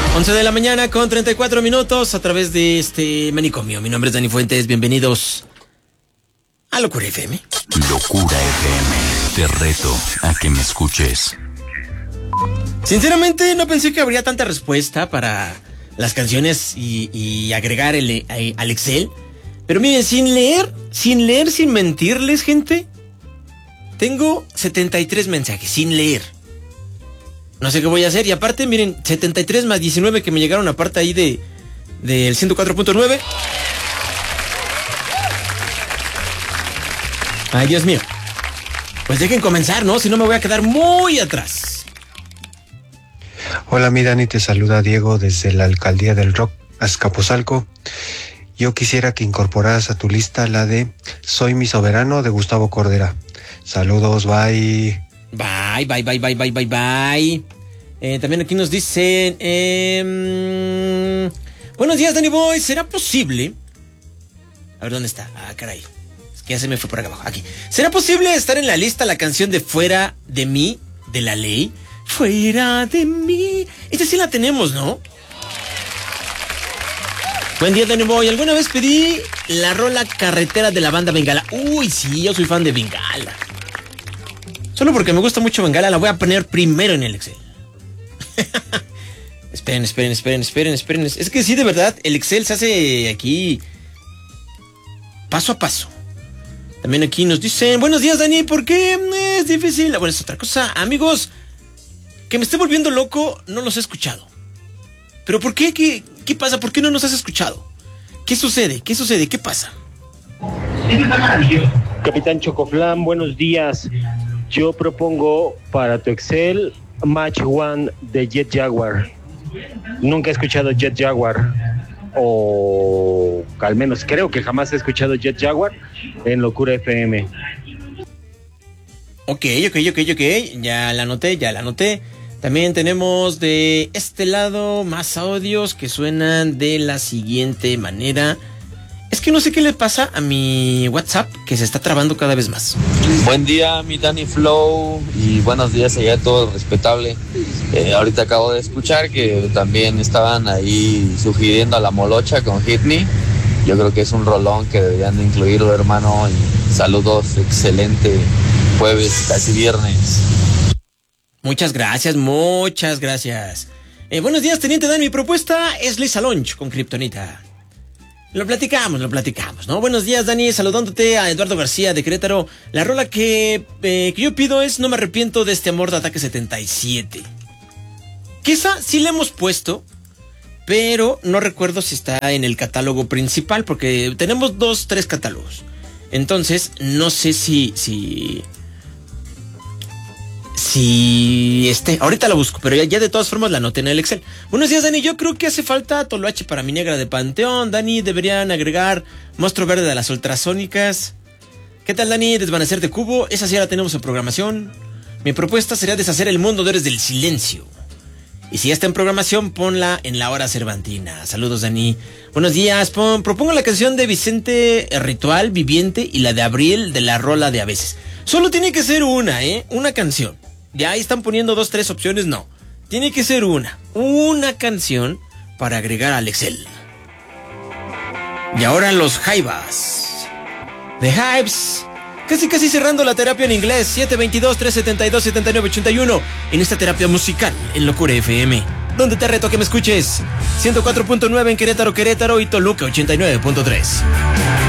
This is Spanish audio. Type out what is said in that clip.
11 de la mañana con 34 minutos a través de este manicomio. Mi nombre es Dani Fuentes, bienvenidos a Locura FM. Locura FM, te reto a que me escuches. Sinceramente no pensé que habría tanta respuesta para las canciones y agregar al Excel. Pero miren, sin leer, sin mentirles, gente, tengo 73 mensajes, sin leer. No sé qué voy a hacer. Y aparte, miren, 73 más 19 que me llegaron aparte ahí del 104.9. Ay, Dios mío. Pues dejen comenzar, ¿no? Si no me voy a quedar muy atrás. Hola, mi Dani, te saluda Diego desde la Alcaldía del Rock, Azcapotzalco. Yo quisiera que incorporaras a tu lista la de Soy mi soberano de Gustavo Cordera. Saludos, bye. Bye. También aquí nos dicen... buenos días, Danny Boy. ¿Será posible? A ver, ¿dónde está? Ah, caray. Es que ya se me fue por acá abajo. Aquí. ¿Será posible estar en la lista la canción de Fuera de mí, de La Ley? Fuera de mí. Esta sí la tenemos, ¿no? Buen día, Danny Boy. ¿Alguna vez pedí la rola Carretera de la banda Bengala? Uy, sí, yo soy fan de Bengala. Solo porque me gusta mucho Bengala, la voy a poner primero en el Excel. Esperen. Es que sí, de verdad, el Excel se hace aquí paso a paso. También aquí nos dicen, buenos días, Dani, ¿por qué es difícil? Bueno, es otra cosa. Amigos, que me esté volviendo loco, no los he escuchado. ¿Pero por qué? ¿Qué pasa? ¿Por qué no nos has escuchado? ¿Qué sucede? ¿Qué pasa? Capitán Chocoflan, buenos días. Yo propongo para tu Excel Match One de Jet Jaguar. Nunca he escuchado Jet Jaguar, o al menos creo que jamás he escuchado Jet Jaguar en Locura FM. Ok. Ya la anoté. También tenemos de este lado más audios que suenan de la siguiente manera. Es que no sé qué le pasa a mi WhatsApp, que se está trabando cada vez más. Buen día, mi Danny Flow, y buenos días allá a todo el respetable. Ahorita acabo de escuchar que también estaban ahí sugiriendo a La Molocha con Hit Me. Yo creo que es un rolón que deberían de incluirlo, hermano, y saludos, excelente jueves, casi viernes. Muchas gracias. Buenos días, Teniente Dan. Mi propuesta es Lisa Lunch con Kryptonita. Lo platicamos, ¿no? Buenos días, Dani, saludándote a Eduardo García de Querétaro. La rola que yo pido es No me arrepiento de este amor de Ataque 77. Quizá sí la hemos puesto, pero no recuerdo si está en el catálogo principal, porque tenemos 3 catálogos. Entonces, no sé si ahorita la busco, pero ya de todas formas la anoté en el Excel. Buenos días, Dani, yo creo que hace falta Toloache para mi negra de Panteón. Dani, deberían agregar Monstruo Verde de las Ultrasónicas. ¿Qué tal, Dani? Desvanecer de Cubo, esa sí ya la tenemos en programación. Mi propuesta sería Deshacer el Mundo de Héroes del Silencio. Y si ya está en programación, ponla en la hora cervantina. Saludos, Dani. Buenos días, propongo la canción de Vicente Ritual, Viviente, y la de Abril de la rola de A Veces. Solo tiene que ser una canción. Ya ahí están poniendo 2, 3 opciones, no. Tiene que ser una canción para agregar al Excel. Y ahora los Jaivas. The Hives. Casi cerrando la terapia en inglés. 722-372-7981. En esta terapia musical en Locura FM. Donde te reto a que me escuches. 104.9 en Querétaro y Toluca 89.3.